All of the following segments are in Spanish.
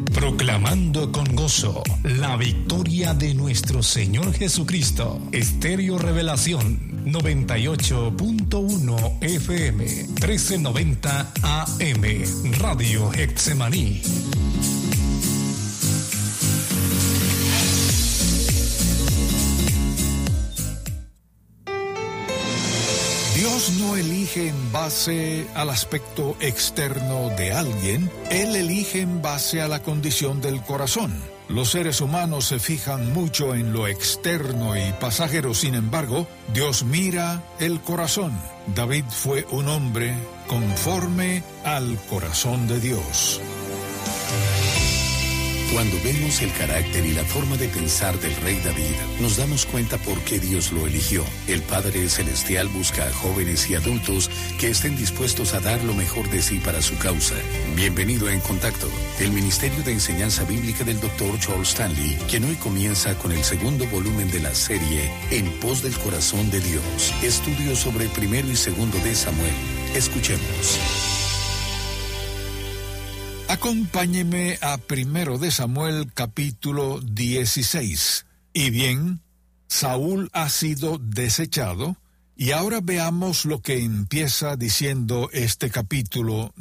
Proclamando con gozo la victoria de nuestro Señor Jesucristo. Estéreo Revelación 98.1 FM 1390 AM Radio Getsemaní. Dios no elige en base al aspecto externo de alguien, Él elige en base a la condición del corazón. Los seres humanos se fijan mucho en lo externo y pasajero, sin embargo, Dios mira el corazón. David fue un hombre conforme al corazón de Dios. Cuando vemos el carácter y la forma de pensar del rey David, nos damos cuenta por qué Dios lo eligió. El Padre Celestial busca a jóvenes y adultos que estén dispuestos a dar lo mejor de sí para su causa. Bienvenido a En Contacto, el Ministerio de Enseñanza Bíblica del Dr. Charles Stanley, quien hoy comienza con el segundo volumen de la serie En Pos del Corazón de Dios. Estudios sobre primero y segundo de Samuel. Escuchemos. Acompáñeme a 1 de Samuel capítulo 16. Y bien, Saúl ha sido desechado, y ahora veamos lo que empieza diciendo este capítulo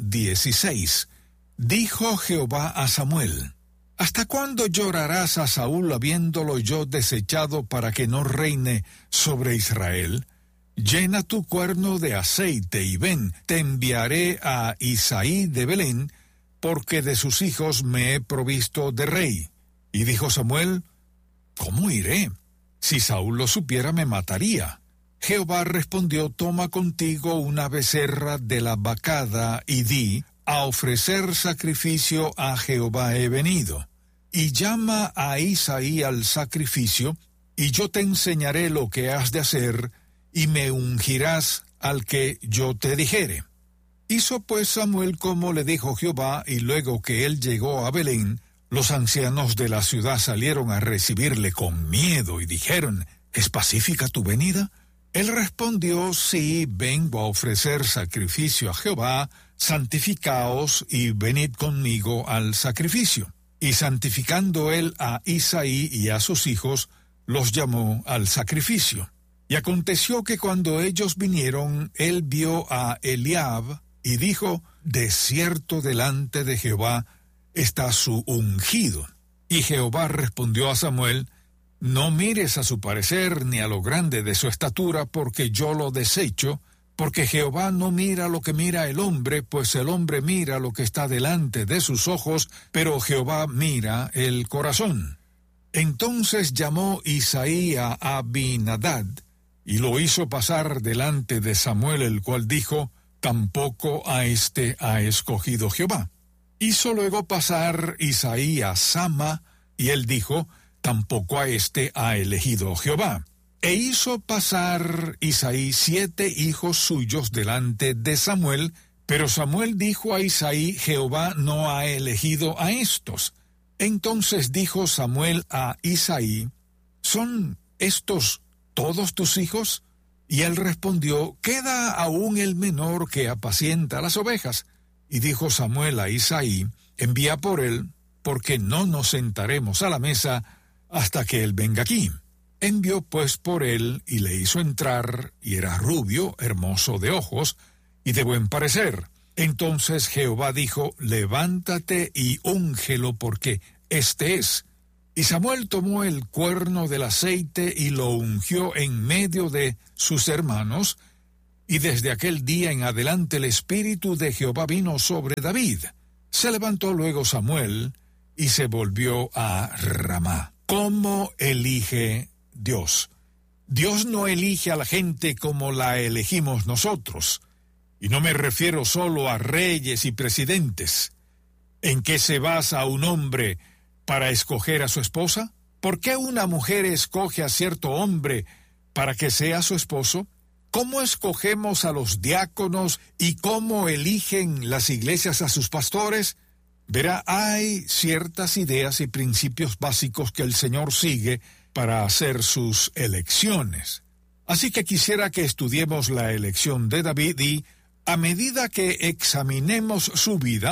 16. Dijo Jehová a Samuel: ¿Hasta cuándo llorarás a Saúl habiéndolo yo desechado para que no reine sobre Israel? Llena tu cuerno de aceite y ven, te enviaré a Isaí de Belén, porque de sus hijos me he provisto de rey. Y dijo Samuel: ¿Cómo iré? Si Saúl lo supiera, me mataría. Jehová respondió: Toma contigo una becerra de la vacada, y di: A ofrecer sacrificio a Jehová he venido. Y llama a Isaí al sacrificio, y yo te enseñaré lo que has de hacer, y me ungirás al que yo te dijere. Hizo pues Samuel como le dijo Jehová, y luego que él llegó a Belén, los ancianos de la ciudad salieron a recibirle con miedo y dijeron: ¿Es pacífica tu venida? Él respondió: Sí, vengo a ofrecer sacrificio a Jehová, santificaos y venid conmigo al sacrificio. Y santificando él a Isaí y a sus hijos, los llamó al sacrificio. Y aconteció que cuando ellos vinieron, él vio a Eliab, y dijo: De cierto delante de Jehová está su ungido. Y Jehová respondió a Samuel: No mires a su parecer ni a lo grande de su estatura, porque yo lo desecho, porque Jehová no mira lo que mira el hombre, pues el hombre mira lo que está delante de sus ojos, pero Jehová mira el corazón. Entonces llamó Isaí a Abinadab, y lo hizo pasar delante de Samuel, el cual dijo: Tampoco a éste ha escogido Jehová. Hizo luego pasar Isaí a Sama, y él dijo: Tampoco a éste ha elegido Jehová. E hizo pasar Isaí 7 hijos suyos delante de Samuel, pero Samuel dijo a Isaí: Jehová no ha elegido a estos. Entonces dijo Samuel a Isaí: ¿Son estos todos tus hijos? Y él respondió: Queda aún el menor que apacienta las ovejas. Y dijo Samuel a Isaí: Envía por él, porque no nos sentaremos a la mesa hasta que él venga aquí. Envió pues por él, y le hizo entrar, y era rubio, hermoso de ojos, y de buen parecer. Entonces Jehová dijo: Levántate y úngelo, porque este es. Y Samuel tomó el cuerno del aceite y lo ungió en medio de sus hermanos, y desde aquel día en adelante el Espíritu de Jehová vino sobre David. Se levantó luego Samuel y se volvió a Ramá. ¿Cómo elige Dios? Dios no elige a la gente como la elegimos nosotros, y no me refiero solo a reyes y presidentes. ¿En qué se basa un hombre para escoger a su esposa? ¿Por qué una mujer escoge a cierto hombre para que sea su esposo? ¿Cómo escogemos a los diáconos y cómo eligen las iglesias a sus pastores? Verá, hay ciertas ideas y principios básicos que el Señor sigue para hacer sus elecciones. Así que quisiera que estudiemos la elección de David y, a medida que examinemos su vida,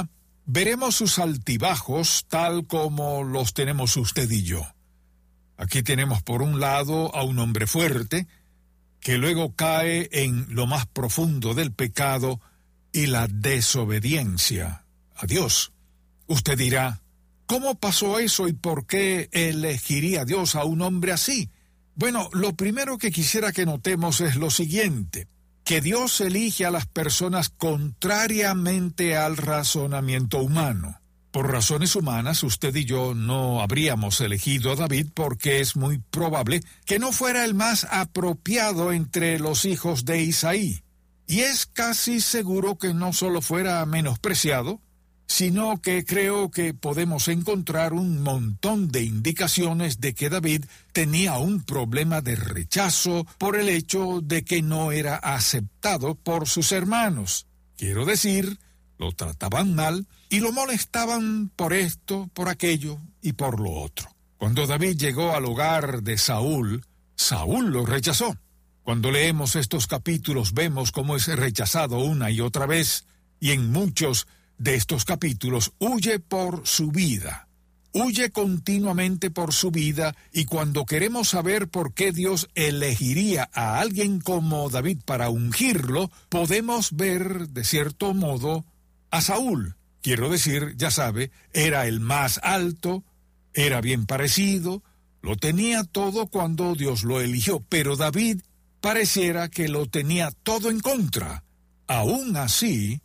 veremos sus altibajos tal como los tenemos usted y yo. Aquí tenemos por un lado a un hombre fuerte, que luego cae en lo más profundo del pecado y la desobediencia a Dios. Usted dirá, ¿cómo pasó eso y por qué elegiría Dios a un hombre así? Bueno, lo primero que quisiera que notemos es lo siguiente, que Dios elige a las personas contrariamente al razonamiento humano. Por razones humanas, usted y yo no habríamos elegido a David porque es muy probable que no fuera el más apropiado entre los hijos de Isaí. Y es casi seguro que no solo fuera menospreciado, sino que creo que podemos encontrar un montón de indicaciones de que David tenía un problema de rechazo por el hecho de que no era aceptado por sus hermanos. Quiero decir, lo trataban mal y lo molestaban por esto, por aquello y por lo otro. Cuando David llegó al hogar de Saúl, Saúl lo rechazó. Cuando leemos estos capítulos vemos cómo es rechazado una y otra vez, y en muchos de estos capítulos huye por su vida. Huye continuamente por su vida, y cuando queremos saber por qué Dios elegiría a alguien como David para ungirlo, podemos ver, de cierto modo, a Saúl. Quiero decir, ya sabe, era el más alto, era bien parecido, lo tenía todo cuando Dios lo eligió, pero David pareciera que lo tenía todo en contra. Aún así,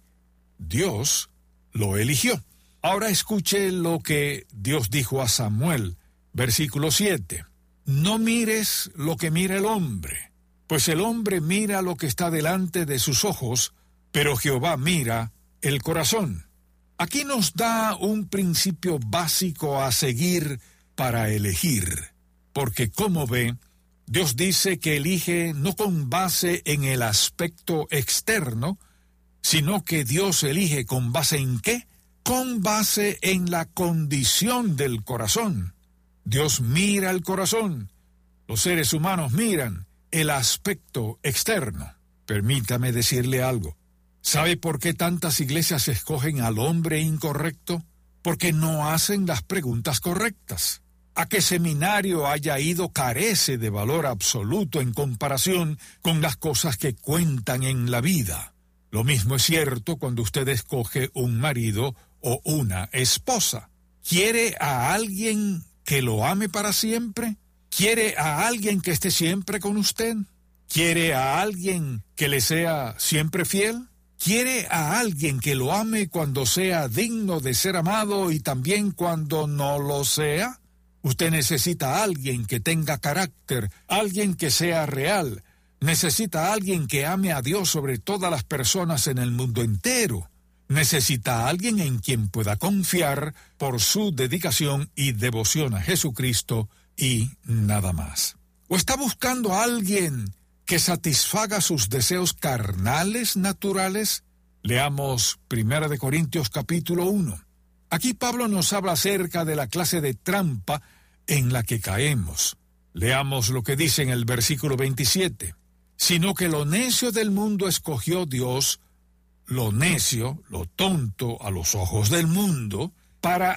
Dios lo eligió. Ahora escuche lo que Dios dijo a Samuel, versículo 7. No mires lo que mira el hombre, pues el hombre mira lo que está delante de sus ojos, pero Jehová mira el corazón. Aquí nos da un principio básico a seguir para elegir, porque como ve, Dios dice que elige no con base en el aspecto externo, sino que Dios elige con base en ¿qué? Con base en la condición del corazón. Dios mira el corazón. Los seres humanos miran el aspecto externo. Permítame decirle algo. ¿Sabe por qué tantas iglesias escogen al hombre incorrecto? Porque no hacen las preguntas correctas. A qué seminario haya ido carece de valor absoluto en comparación con las cosas que cuentan en la vida. Lo mismo es cierto cuando usted escoge un marido o una esposa. ¿Quiere a alguien que lo ame para siempre? ¿Quiere a alguien que esté siempre con usted? ¿Quiere a alguien que le sea siempre fiel? ¿Quiere a alguien que lo ame cuando sea digno de ser amado y también cuando no lo sea? Usted necesita a alguien que tenga carácter, alguien que sea real. Necesita a alguien que ame a Dios sobre todas las personas en el mundo entero. Necesita a alguien en quien pueda confiar por su dedicación y devoción a Jesucristo y nada más. ¿O está buscando a alguien que satisfaga sus deseos carnales naturales? Leamos 1 Corintios capítulo 1. Aquí Pablo nos habla acerca de la clase de trampa en la que caemos. Leamos lo que dice en el versículo 27. Sino que lo necio del mundo escogió Dios, lo necio, lo tonto a los ojos del mundo, para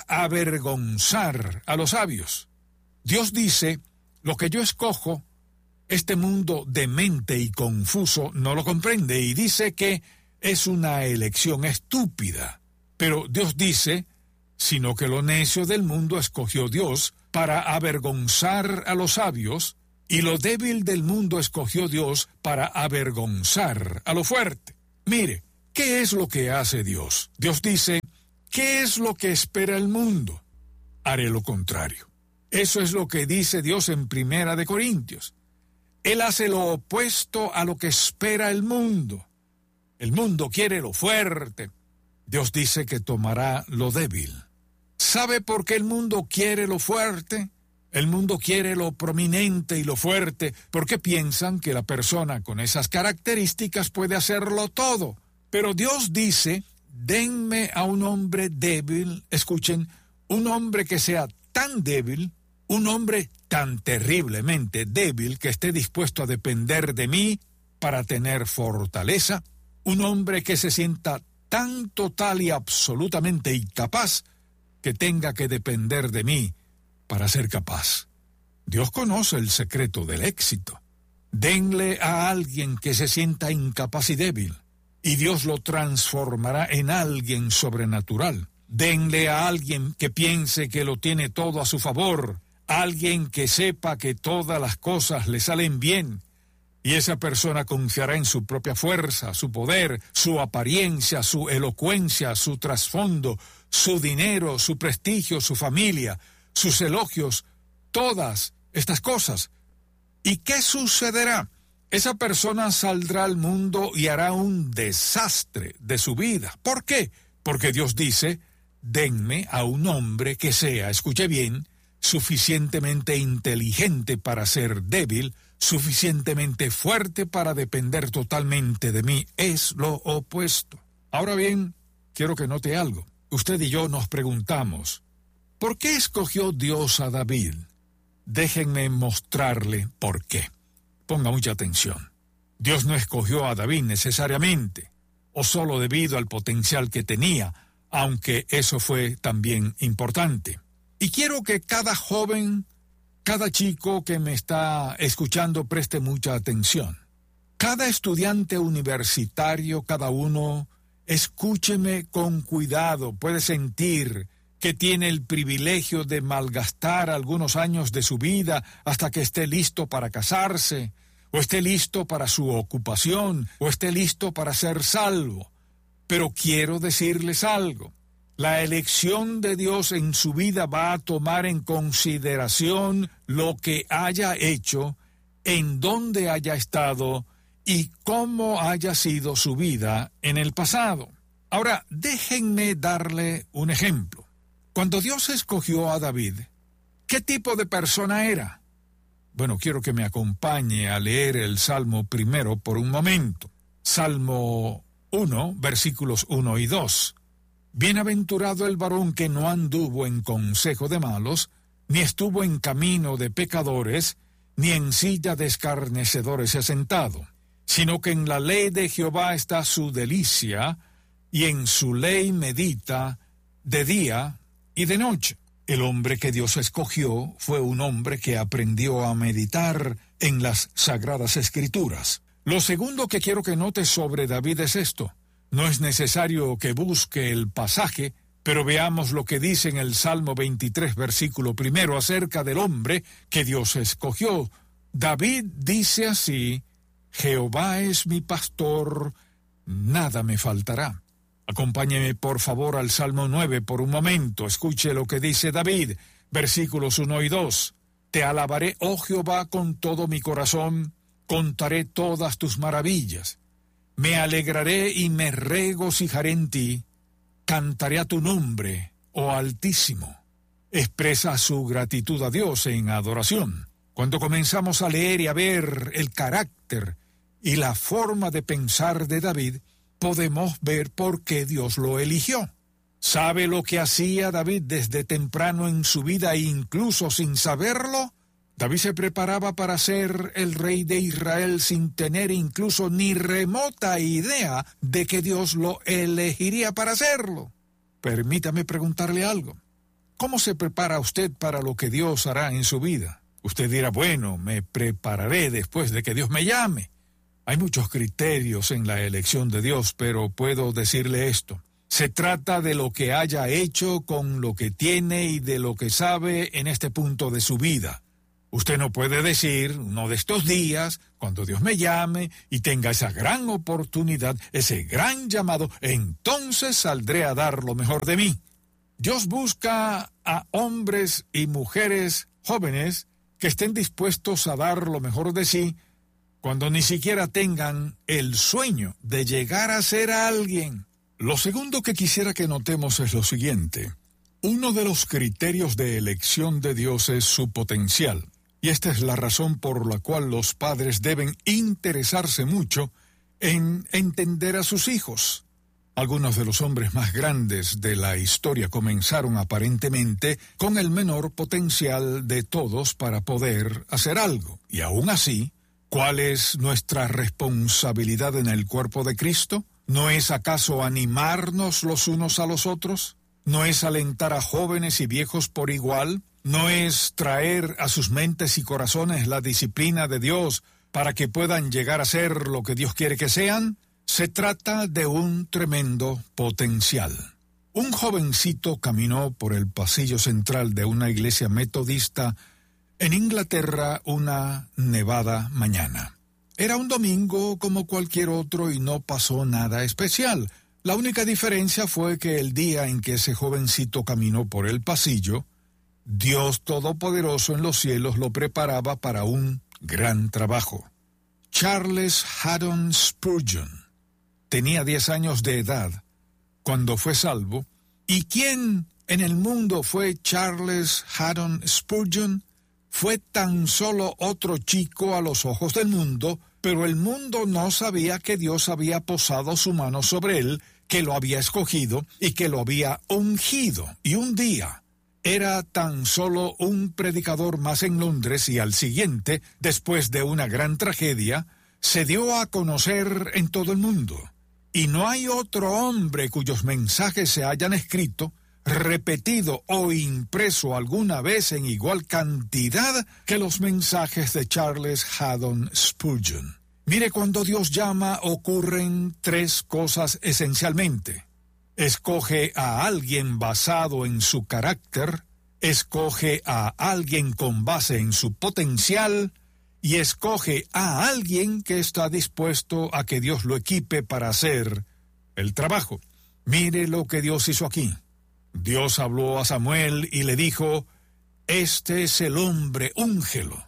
avergonzar a los sabios. Dios dice, lo que yo escojo, este mundo demente y confuso no lo comprende y dice que es una elección estúpida. Pero Dios dice, sino que lo necio del mundo escogió Dios para avergonzar a los sabios, y lo débil del mundo escogió Dios para avergonzar a lo fuerte. Mire, ¿qué es lo que hace Dios? Dios dice, ¿qué es lo que espera el mundo? Haré lo contrario. Eso es lo que dice Dios en 1 Corintios. Él hace lo opuesto a lo que espera el mundo. El mundo quiere lo fuerte. Dios dice que tomará lo débil. ¿Sabe por qué el mundo quiere lo fuerte? El mundo quiere lo prominente y lo fuerte porque piensan que la persona con esas características puede hacerlo todo. Pero Dios dice, denme a un hombre débil, escuchen, un hombre que sea tan débil, un hombre tan terriblemente débil que esté dispuesto a depender de mí para tener fortaleza, un hombre que se sienta tan total y absolutamente incapaz que tenga que depender de mí para ser capaz. Dios conoce el secreto del éxito. Denle a alguien que se sienta incapaz y débil, y Dios lo transformará en alguien sobrenatural. Denle a alguien que piense que lo tiene todo a su favor, alguien que sepa que todas las cosas le salen bien, y esa persona confiará en su propia fuerza, su poder, su apariencia, su elocuencia, su trasfondo, su dinero, su prestigio, su familia, sus elogios, todas estas cosas. ¿Y qué sucederá? Esa persona saldrá al mundo y hará un desastre de su vida. ¿Por qué? Porque Dios dice: denme a un hombre que sea, escuche bien, suficientemente inteligente para ser débil, suficientemente fuerte para depender totalmente de mí. Es lo opuesto. Ahora bien, quiero que note algo. Usted y yo nos preguntamos, ¿por qué escogió Dios a David? Déjenme mostrarle por qué. Ponga mucha atención. Dios no escogió a David necesariamente, o solo debido al potencial que tenía, aunque eso fue también importante. Y quiero que cada joven, cada chico que me está escuchando preste mucha atención. Cada estudiante universitario, cada uno, escúcheme con cuidado. Puede sentir que tiene el privilegio de malgastar algunos años de su vida hasta que esté listo para casarse, o esté listo para su ocupación, o esté listo para ser salvo. Pero quiero decirles algo. La elección de Dios en su vida va a tomar en consideración lo que haya hecho, en dónde haya estado y cómo haya sido su vida en el pasado. Ahora, déjenme darle un ejemplo. Cuando Dios escogió a David, ¿qué tipo de persona era? Bueno, quiero que me acompañe a leer el Salmo primero por un momento. Salmo 1, versículos 1 y 2. Bienaventurado el varón que no anduvo en consejo de malos, ni estuvo en camino de pecadores, ni en silla de escarnecedores se ha sentado, sino que en la ley de Jehová está su delicia, y en su ley medita de día y de noche. El hombre que Dios escogió fue un hombre que aprendió a meditar en las Sagradas Escrituras. Lo segundo que quiero que note sobre David es esto. No es necesario que busque el pasaje, pero veamos lo que dice en el Salmo 23, versículo 1, acerca del hombre que Dios escogió. David dice así: Jehová es mi pastor, nada me faltará. Acompáñeme por favor al Salmo 9 por un momento. Escuche lo que dice David, versículos 1 y 2. Te alabaré, oh Jehová, con todo mi corazón, contaré todas tus maravillas. Me alegraré y me regocijaré en ti, cantaré a tu nombre, oh Altísimo. Expresa su gratitud a Dios en adoración. Cuando comenzamos a leer y a ver el carácter y la forma de pensar de David, podemos ver por qué Dios lo eligió. ¿Sabe lo que hacía David desde temprano en su vida e incluso sin saberlo? David se preparaba para ser el rey de Israel sin tener incluso ni remota idea de que Dios lo elegiría para hacerlo. Permítame preguntarle algo. ¿Cómo se prepara usted para lo que Dios hará en su vida? Usted dirá, bueno, me prepararé después de que Dios me llame. Hay muchos criterios en la elección de Dios, pero puedo decirle esto. Se trata de lo que haya hecho con lo que tiene y de lo que sabe en este punto de su vida. Usted no puede decir, uno de estos días, cuando Dios me llame y tenga esa gran oportunidad, ese gran llamado, entonces saldré a dar lo mejor de mí. Dios busca a hombres y mujeres jóvenes que estén dispuestos a dar lo mejor de sí cuando ni siquiera tengan el sueño de llegar a ser alguien. Lo segundo que quisiera que notemos es lo siguiente. Uno de los criterios de elección de Dios es su potencial. Y esta es la razón por la cual los padres deben interesarse mucho en entender a sus hijos. Algunos de los hombres más grandes de la historia comenzaron aparentemente con el menor potencial de todos para poder hacer algo. Y aún así, ¿cuál es nuestra responsabilidad en el cuerpo de Cristo? ¿No es acaso animarnos los unos a los otros? ¿No es alentar a jóvenes y viejos por igual? ¿No es traer a sus mentes y corazones la disciplina de Dios para que puedan llegar a ser lo que Dios quiere que sean? Se trata de un tremendo potencial. Un jovencito caminó por el pasillo central de una iglesia metodista en Inglaterra una nevada mañana. Era un domingo como cualquier otro y no pasó nada especial. La única diferencia fue que el día en que ese jovencito caminó por el pasillo, Dios Todopoderoso en los cielos lo preparaba para un gran trabajo. Charles Haddon Spurgeon tenía 10 años de edad cuando fue salvo. ¿Y quién en el mundo fue Charles Haddon Spurgeon? Fue tan solo otro chico a los ojos del mundo, pero el mundo no sabía que Dios había posado su mano sobre él, que lo había escogido y que lo había ungido. Y un día era tan solo un predicador más en Londres y al siguiente, después de una gran tragedia, se dio a conocer en todo el mundo. Y no hay otro hombre cuyos mensajes se hayan escrito, repetido o impreso alguna vez en igual cantidad que los mensajes de Charles Haddon Spurgeon. Mire, cuando Dios llama ocurren 3 cosas esencialmente. Escoge a alguien basado en su carácter, escoge a alguien con base en su potencial y escoge a alguien que está dispuesto a que Dios lo equipe para hacer el trabajo. Mire lo que Dios hizo aquí. Dios habló a Samuel y le dijo, «Este es el hombre, úngelo».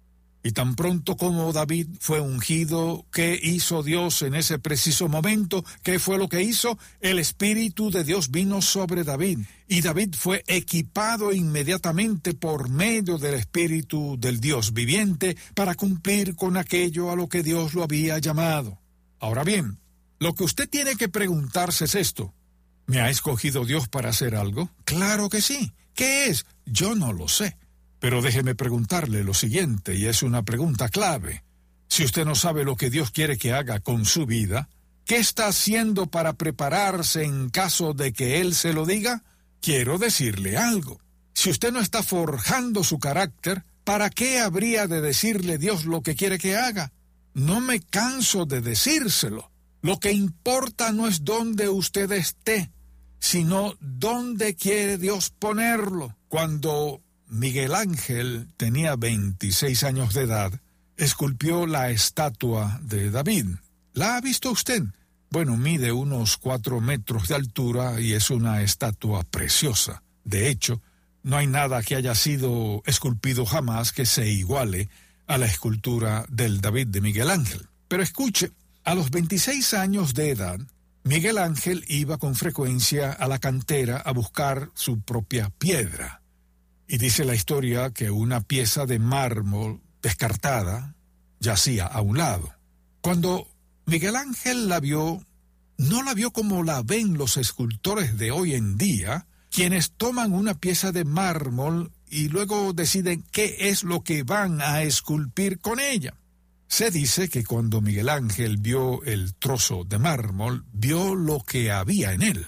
Y tan pronto como David fue ungido, ¿qué hizo Dios en ese preciso momento? ¿Qué fue lo que hizo? El Espíritu de Dios vino sobre David, y David fue equipado inmediatamente por medio del Espíritu del Dios viviente para cumplir con aquello a lo que Dios lo había llamado. Ahora bien, lo que usted tiene que preguntarse es esto. ¿Me ha escogido Dios para hacer algo? Claro que sí. ¿Qué es? Yo no lo sé. Pero déjeme preguntarle lo siguiente, y es una pregunta clave. Si usted no sabe lo que Dios quiere que haga con su vida, ¿qué está haciendo para prepararse en caso de que Él se lo diga? Quiero decirle algo. Si usted no está forjando su carácter, ¿para qué habría de decirle Dios lo que quiere que haga? No me canso de decírselo. Lo que importa no es dónde usted esté, sino dónde quiere Dios ponerlo. Cuando Miguel Ángel tenía 26 años de edad, esculpió la estatua de David. ¿La ha visto usted? Bueno, mide unos 4 metros de altura y es una estatua preciosa. De hecho, no hay nada que haya sido esculpido jamás que se iguale a la escultura del David de Miguel Ángel. Pero escuche, a los 26 años de edad, Miguel Ángel iba con frecuencia a la cantera a buscar su propia piedra. Y dice la historia que una pieza de mármol descartada yacía a un lado. Cuando Miguel Ángel la vio, no la vio como la ven los escultores de hoy en día, quienes toman una pieza de mármol y luego deciden qué es lo que van a esculpir con ella. Se dice que cuando Miguel Ángel vio el trozo de mármol, vio lo que había en él.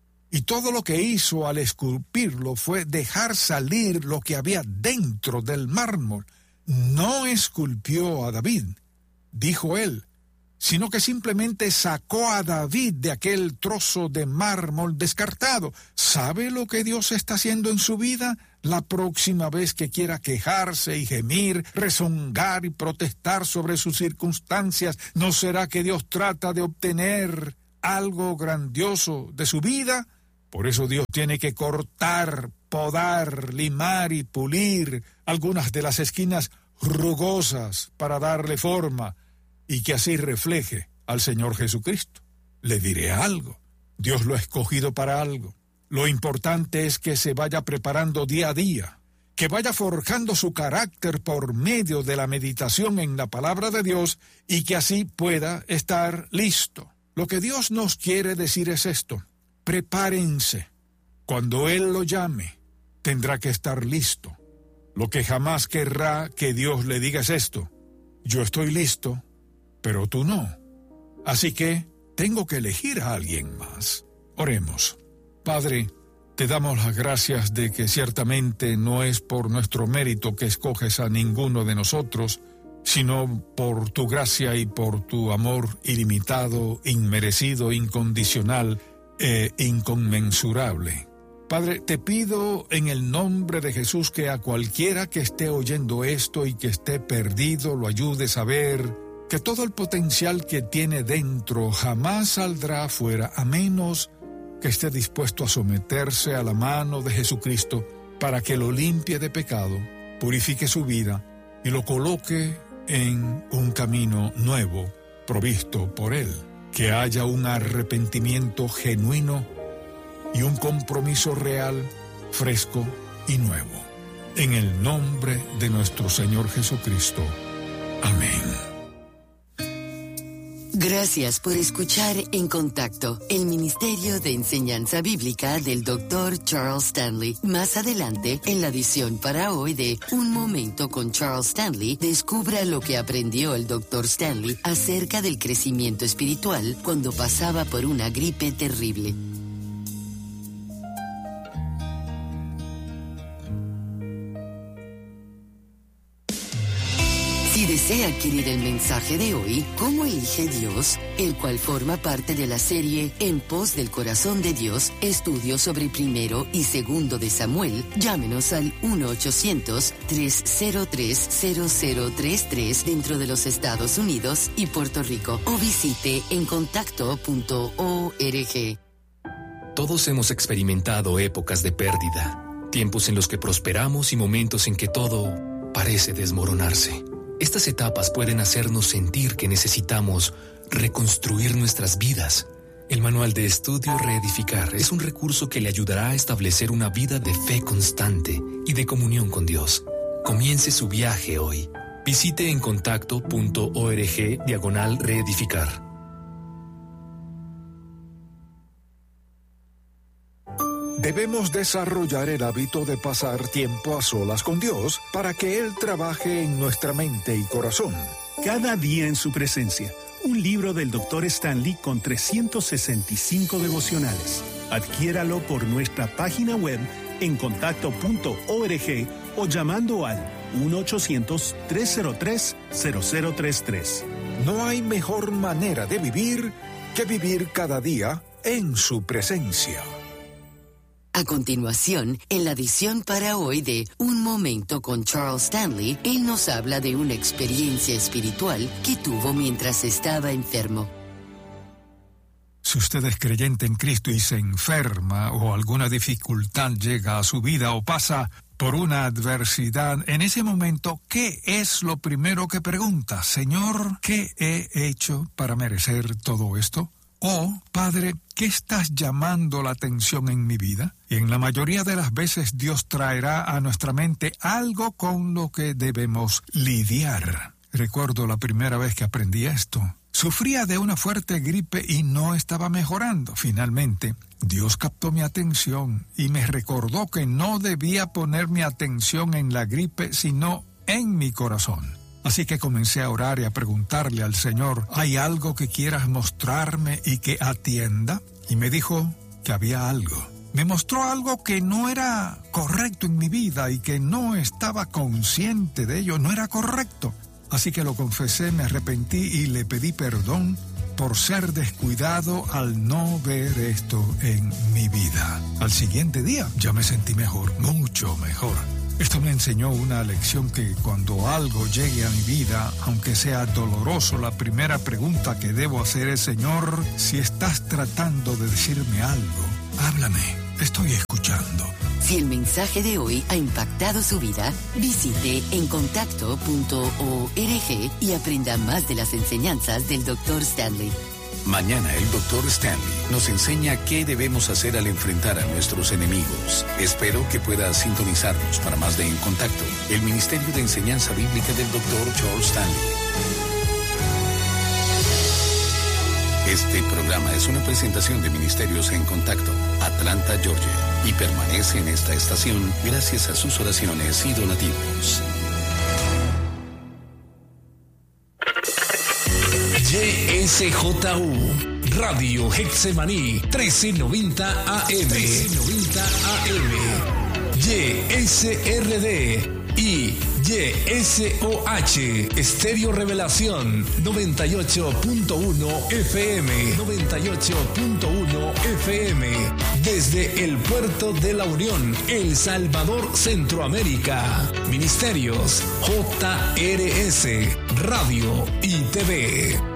Y todo lo que hizo al esculpirlo fue dejar salir lo que había dentro del mármol. No esculpió a David, dijo él, sino que simplemente sacó a David de aquel trozo de mármol descartado. ¿Sabe lo que Dios está haciendo en su vida? La próxima vez que quiera quejarse y gemir, rezongar y protestar sobre sus circunstancias, ¿no será que Dios trata de obtener algo grandioso de su vida? Por eso Dios tiene que cortar, podar, limar y pulir algunas de las esquinas rugosas para darle forma y que así refleje al Señor Jesucristo. Le diré algo, Dios lo ha escogido para algo. Lo importante es que se vaya preparando día a día, que vaya forjando su carácter por medio de la meditación en la palabra de Dios y que así pueda estar listo. Lo que Dios nos quiere decir es esto: prepárense. Cuando Él lo llame, tendrá que estar listo. Lo que jamás querrá que Dios le diga es esto: yo estoy listo, pero tú no. Así que tengo que elegir a alguien más. Oremos. Padre, te damos las gracias de que ciertamente no es por nuestro mérito que escoges a ninguno de nosotros, sino por tu gracia y por tu amor ilimitado, inmerecido, incondicional e inconmensurable. Padre, te pido en el nombre de Jesús que a cualquiera que esté oyendo esto y que esté perdido lo ayudes a ver que todo el potencial que tiene dentro jamás saldrá afuera a menos que esté dispuesto a someterse a la mano de Jesucristo para que lo limpie de pecado, purifique su vida y lo coloque en un camino nuevo provisto por Él. Que haya un arrepentimiento genuino y un compromiso real, fresco y nuevo. En el nombre de nuestro Señor Jesucristo. Amén. Gracias por escuchar En Contacto, el Ministerio de Enseñanza Bíblica del Dr. Charles Stanley. Más adelante, en la edición para hoy de Un Momento con Charles Stanley, descubra lo que aprendió el Dr. Stanley acerca del crecimiento espiritual cuando pasaba por una gripe terrible. Si desea adquirir el mensaje de hoy, ¿Cómo elige Dios?, el cual forma parte de la serie En pos del corazón de Dios, estudios sobre primero y segundo de Samuel, llámenos al 1-800-303-0033 dentro de los Estados Unidos y Puerto Rico, o visite encontacto.org. Todos hemos experimentado épocas de pérdida, tiempos en los que prosperamos y momentos en que todo parece desmoronarse. Estas etapas pueden hacernos sentir que necesitamos reconstruir nuestras vidas. El manual de estudio Reedificar es un recurso que le ayudará a establecer una vida de fe constante y de comunión con Dios. Comience su viaje hoy. Visite encontacto.org/reedificar. Debemos desarrollar el hábito de pasar tiempo a solas con Dios para que Él trabaje en nuestra mente y corazón. Cada día en su presencia, un libro del Dr. Stanley con 365 devocionales. Adquiéralo por nuestra página web encontacto.org o llamando al 1-800-303-0033. No hay mejor manera de vivir que vivir cada día en su presencia. A continuación, en la edición para hoy de Un Momento con Charles Stanley, él nos habla de una experiencia espiritual que tuvo mientras estaba enfermo. Si usted es creyente en Cristo y se enferma o alguna dificultad llega a su vida o pasa por una adversidad, en ese momento, ¿qué es lo primero que pregunta? Señor, ¿qué he hecho para merecer todo esto? O, Padre, ¿qué estás llamando la atención en mi vida? Y en la mayoría de las veces Dios traerá a nuestra mente algo con lo que debemos lidiar. Recuerdo la primera vez que aprendí esto. Sufría de una fuerte gripe y no estaba mejorando. Finalmente, Dios captó mi atención y me recordó que no debía poner mi atención en la gripe, sino en mi corazón. Así que comencé a orar y a preguntarle al Señor, ¿hay algo que quieras mostrarme y que atienda? Y me dijo que había algo. Me mostró algo que no era correcto en mi vida y que no estaba consciente de ello, no era correcto. Así que lo confesé, me arrepentí y le pedí perdón por ser descuidado al no ver esto en mi vida. Al siguiente día ya me sentí mejor, mucho mejor. Esto me enseñó una lección que cuando algo llegue a mi vida, aunque sea doloroso, la primera pregunta que debo hacer es, Señor, si estás tratando de decirme algo, háblame, estoy escuchando. Si el mensaje de hoy ha impactado su vida, visite encontacto.org y aprenda más de las enseñanzas del Dr. Stanley. Mañana el Dr. Stanley nos enseña qué debemos hacer al enfrentar a nuestros enemigos. Espero que pueda sintonizarnos para más de En Contacto, el Ministerio de Enseñanza Bíblica del Dr. Charles Stanley. Este programa es una presentación de Ministerios En Contacto, Atlanta, Georgia, y permanece en esta estación gracias a sus oraciones y donativos. YSJU, Radio Getsemaní 1390 AM. YSRD y YSOH Estéreo Revelación 98.1 FM. Desde el Puerto de la Unión, El Salvador, Centroamérica. Ministerios JRS Radio y TV.